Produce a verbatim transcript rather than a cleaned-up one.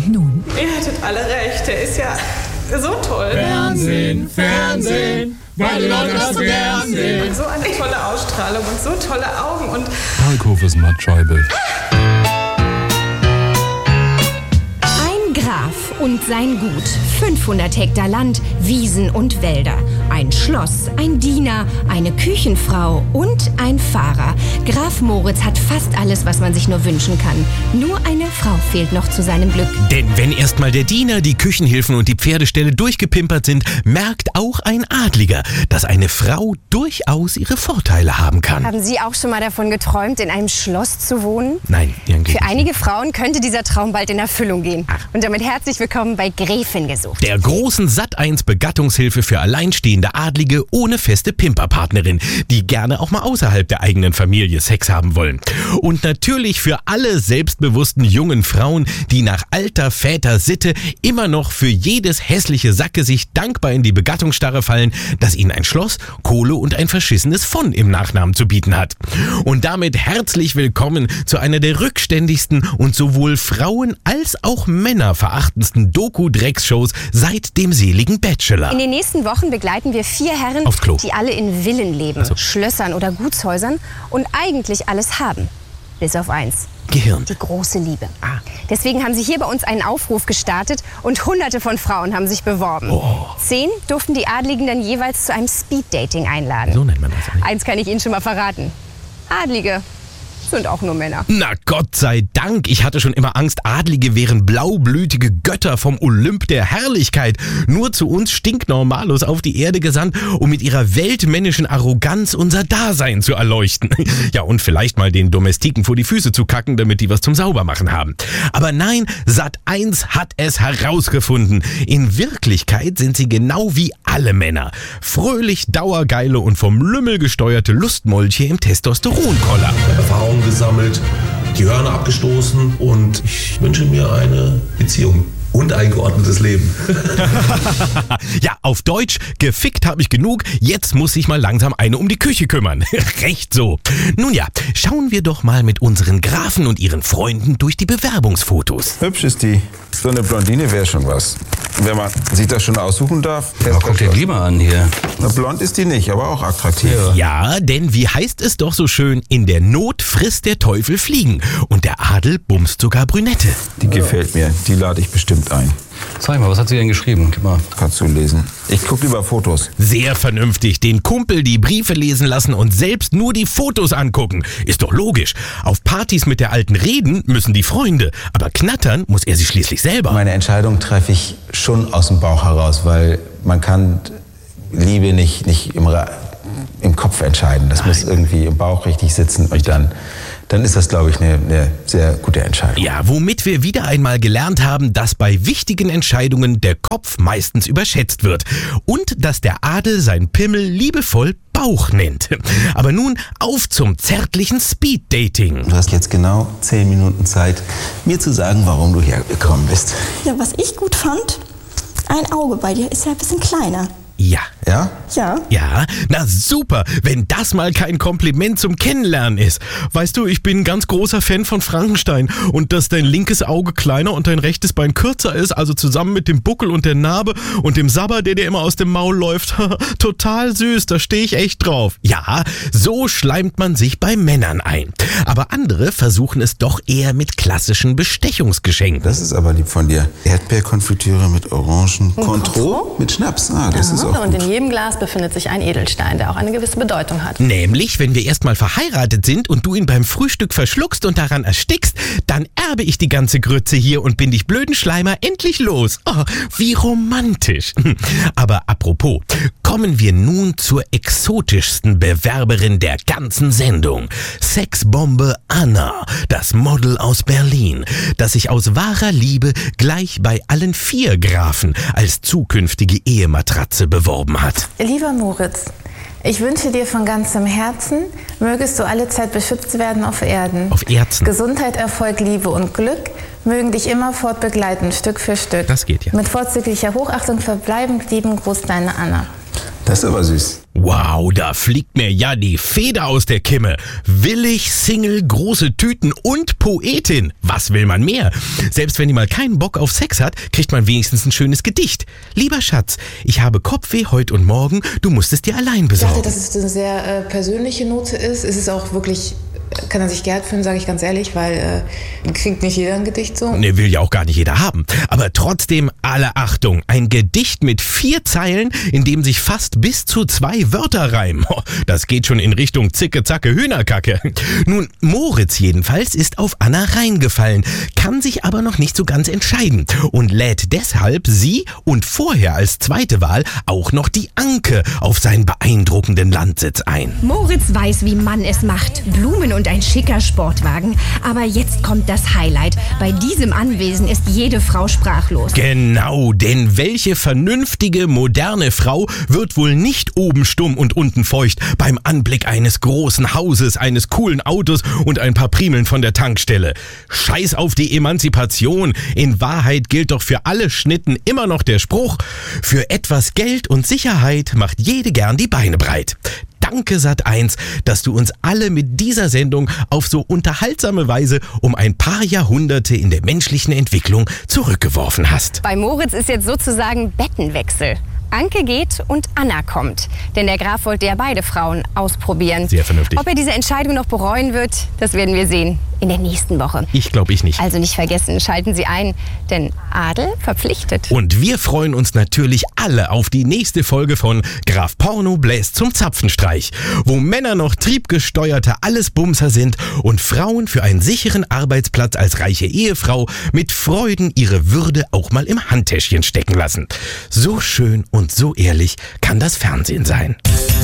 Und nun? Ihr hattet alle recht, der ist ja so toll. Fernsehen, Fernsehen, weil die Leute das so gern sehen. Und so eine tolle Ausstrahlung und so tolle Augen und... Kalkhofes Mattscheibe. Graf und sein Gut. fünfhundert Hektar Land, Wiesen und Wälder. Ein Schloss, ein Diener, eine Küchenfrau und ein Fahrer. Graf Moritz hat fast alles, was man sich nur wünschen kann. Nur eine Frau fehlt noch zu seinem Glück. Denn wenn erstmal der Diener, die Küchenhilfen und die Pferdeställe durchgepimpert sind, merkt auch ein Adliger, dass eine Frau durchaus ihre Vorteile haben kann. Haben Sie auch schon mal davon geträumt, in einem Schloss zu wohnen? Nein, irgendwie Für einige Frauen könnte dieser Traum bald in Erfüllung gehen. Ach. Und damit herzlich willkommen bei Gräfin gesucht. Der großen Sat eins Begattungshilfe für alleinstehende Adlige ohne feste Pimperpartnerin, die gerne auch mal außerhalb der eigenen Familie Sex haben wollen. Und natürlich für alle selbstbewussten jungen Frauen, die nach alter Väter Sitte immer noch für jedes hässliche Sackgesicht dankbar in die Begattungsstarre fallen, das ihnen ein Schloss, Kohle und ein verschissenes von im Nachnamen zu bieten hat. Und damit herzlich willkommen zu einer der rückständigsten und sowohl Frauen als auch Männer verachtendsten Doku-Drecks-Shows seit dem seligen Bachelor. In den nächsten Wochen begleiten wir vier Herren, Aufs Klo. die alle in Villen leben, Also. Schlössern oder Gutshäusern und eigentlich alles haben. Bis auf eins. Gehirn. Die große Liebe. Ah. Deswegen haben sie hier bei uns einen Aufruf gestartet und hunderte von Frauen haben sich beworben. Oh. Zehn durften die Adligen dann jeweils zu einem Speed-Dating einladen. So nennt man das eigentlich. Eins kann ich Ihnen schon mal verraten. Adlige sind auch nur Männer. Na Gott sei Dank, ich hatte schon immer Angst, Adlige wären blaublütige Götter vom Olymp der Herrlichkeit, nur zu uns Stinknormalos auf die Erde gesandt, um mit ihrer weltmännischen Arroganz unser Dasein zu erleuchten. Ja, und vielleicht mal den Domestiken vor die Füße zu kacken, damit die was zum Saubermachen haben. Aber nein, Sat eins hat es herausgefunden. In Wirklichkeit sind sie genau wie alle Männer. Fröhlich, dauergeile und vom Lümmel gesteuerte Lustmolche im Testosteronkoller. Erfahrungen gesammelt, die Hörner abgestoßen und ich wünsche mir eine Beziehung und ein geordnetes Leben. Ja, auf Deutsch, gefickt habe ich genug, jetzt muss sich mal langsam eine um die Küche kümmern. Recht so. Nun ja, schauen wir doch mal mit unseren Grafen und ihren Freunden durch die Bewerbungsfotos. Hübsch ist die. So eine Blondine wäre schon was. Wenn man sich das schon aussuchen darf. Ja, guck dir lieber an hier. Na, blond ist die nicht, aber auch attraktiv. Ja. ja, denn wie heißt es doch so schön, in der Not frisst der Teufel Fliegen und der Adel bumst sogar Brünette. Die gefällt mir, die lade ich bestimmt ein. Zeig mal, was hat sie denn geschrieben? Gib mal. Kannst du lesen. Ich guck lieber Fotos. Sehr vernünftig, den Kumpel die Briefe lesen lassen und selbst nur die Fotos angucken. Ist doch logisch. Auf Partys mit der Alten reden müssen die Freunde, aber knattern muss er sie schließlich selber. Meine Entscheidung treffe ich schon aus dem Bauch heraus, weil man kann Liebe nicht, nicht im, Ra- im Kopf entscheiden. Das Nein. muss irgendwie im Bauch richtig sitzen und dann... dann ist das, glaube ich, eine, eine sehr gute Entscheidung. Ja, womit wir wieder einmal gelernt haben, dass bei wichtigen Entscheidungen der Kopf meistens überschätzt wird und dass der Adel sein Pimmel liebevoll Bauch nennt. Aber nun auf zum zärtlichen Speed-Dating. Du hast jetzt genau zehn Minuten Zeit, mir zu sagen, warum du hergekommen bist. Ja, was ich gut fand, ein Auge bei dir ist ja ein bisschen kleiner. Ja. Ja? Ja. Ja, na super, wenn das mal kein Kompliment zum Kennenlernen ist. Weißt du, ich bin ein ganz großer Fan von Frankenstein und dass dein linkes Auge kleiner und dein rechtes Bein kürzer ist, also zusammen mit dem Buckel und der Narbe und dem Sabber, der dir immer aus dem Maul läuft. Total süß, da stehe ich echt drauf. Ja, so schleimt man sich bei Männern ein. Aber andere versuchen es doch eher mit klassischen Bestechungsgeschenken. Das ist aber lieb von dir. Erdbeerkonfitüre mit Orangen. Cointreau mit Schnaps. Ah, das ja, ist auch und gut. in jedem Glas befindet sich ein Edelstein, der auch eine gewisse Bedeutung hat. Nämlich, wenn wir erstmal verheiratet sind und du ihn beim Frühstück verschluckst und daran erstickst, dann erbe ich die ganze Grütze hier und bin dich blöden Schleimer endlich los. Oh, wie romantisch. Aber apropos, kommen wir nun zur exotischsten Bewerberin der ganzen Sendung. Sexbombe Anna, das Model aus Berlin, das sich aus wahrer Liebe gleich bei allen vier Grafen als zukünftige Ehematratze beworben hat. Lieber Moritz, ich wünsche dir von ganzem Herzen, mögest du alle Zeit beschützt werden auf Erden. Auf Erden. Gesundheit, Erfolg, Liebe und Glück mögen dich immerfort begleiten, Stück für Stück. Das geht ja. Mit vorzüglicher Hochachtung verbleibend lieben Gruß, deine Anna. Das ist aber süß. Wow, da fliegt mir ja die Feder aus der Kimme. Willig, Single, große Tüten und Poetin. Was will man mehr? Selbst wenn die mal keinen Bock auf Sex hat, kriegt man wenigstens ein schönes Gedicht. Lieber Schatz, ich habe Kopfweh heute und morgen, du musst es dir allein besorgen. Ich dachte, dass es eine sehr äh, persönliche Note ist. Es ist auch wirklich, kann er sich geehrt fühlen, sage ich ganz ehrlich, weil äh, kriegt nicht jeder ein Gedicht so. Ne, will ja auch gar nicht jeder haben. Aber trotzdem alle Achtung. Ein Gedicht mit vier Zeilen, in dem sich fast bis zu zwei Wörter reimen. Oh, das geht schon in Richtung Zicke, Zacke, Hühnerkacke. Nun, Moritz jedenfalls ist auf Anna reingefallen, kann sich aber noch nicht so ganz entscheiden und lädt deshalb sie und vorher als zweite Wahl auch noch die Anke auf seinen beeindruckenden Landsitz ein. Moritz weiß, wie man es macht. Blumen und ein schicker Sportwagen. Aber jetzt kommt das Highlight. Bei diesem Anwesen ist jede Frau sprachlos. Genau, denn welche vernünftige, moderne Frau wird wohl nicht oben stumm und unten feucht beim Anblick eines großen Hauses, eines coolen Autos und ein paar Primeln von der Tankstelle? Scheiß auf die Emanzipation. In Wahrheit gilt doch für alle Schnitten immer noch der Spruch: Für etwas Geld und Sicherheit macht jede gern die Beine breit. Danke Sat eins, dass du uns alle mit dieser Sendung auf so unterhaltsame Weise um ein paar Jahrhunderte in der menschlichen Entwicklung zurückgeworfen hast. Bei Moritz ist jetzt sozusagen Bettenwechsel. Anke geht und Anna kommt. Denn der Graf wollte ja beide Frauen ausprobieren. Sehr vernünftig. Ob er diese Entscheidung noch bereuen wird, das werden wir sehen in der nächsten Woche. Ich glaube ich nicht. Also nicht vergessen, schalten Sie ein, denn Adel verpflichtet. Und wir freuen uns natürlich alle auf die nächste Folge von Graf Porno bläst zum Zapfenstreich, wo Männer noch triebgesteuerte Allesbumser sind und Frauen für einen sicheren Arbeitsplatz als reiche Ehefrau mit Freuden ihre Würde auch mal im Handtäschchen stecken lassen. So schön und so ehrlich kann das Fernsehen sein.